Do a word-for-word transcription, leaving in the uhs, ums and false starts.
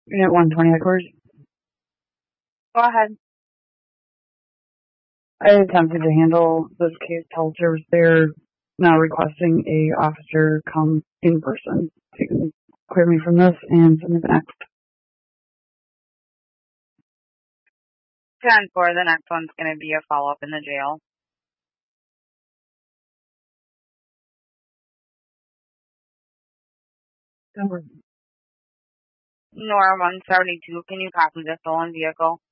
Unit one twenty headquarters. Go ahead. I attempted to handle this case. Health service there, now requesting a officer come in person to clear me from this and send me the next. ten four, the next one's going to be a follow-up in the jail. Number Nora one seventy-two, can you copy the stolen vehicle?